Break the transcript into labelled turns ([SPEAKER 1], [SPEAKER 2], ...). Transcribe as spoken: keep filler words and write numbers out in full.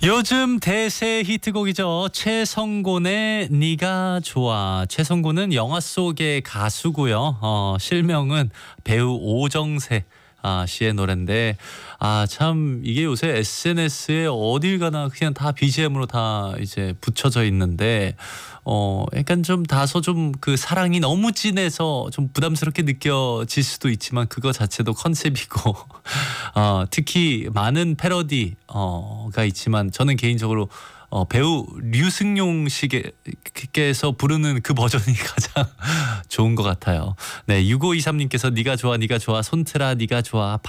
[SPEAKER 1] 요즘 대세 히트곡이죠. 최성곤의 네가 좋아. 최성곤은 영화 속의 가수고요. 어, 실명은 배우 오정세 아, 씨의 노래인데, 아, 참 이게 요새 에스엔에스에 어딜 가나 그냥 다 비지엠으로 다 이제 붙여져 있는데, 어, 약간 좀 다소 좀 그 사랑이 너무 진해서 좀 부담스럽게 느껴질 수도 있지만 그거 자체도 컨셉이고, 어, 특히 많은 패러디 어가 있지만 저는 개인적으로 어, 배우 류승용 씨께서 부르는 그 버전이 가장 좋은 것 같아요. 네, 육오이삼 님께서 네가 좋아 네가 좋아 손트라 네가 좋아